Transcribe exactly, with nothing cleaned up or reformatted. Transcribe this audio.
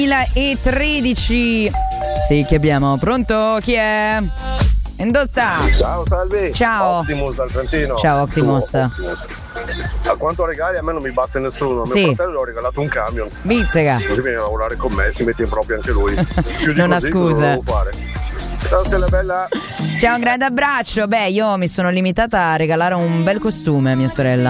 duemilatredici. Sì, che abbiamo? Pronto? Chi è? Dove sta? Ciao, salve. Ciao. Optimus dal Trentino. Ciao Optimus. Tu, Optimus. A quanto regali a me non mi batte nessuno. Sì. Mio fratello gli ho regalato un camion. Bizzega. Così viene a lavorare con me, si mette in proprio anche lui. Più di non ha così, scusa. cosa devo fare? Ciao Stella bella. Ciao, un grande abbraccio. Beh, io mi sono limitata a regalare un bel costume a mia sorella.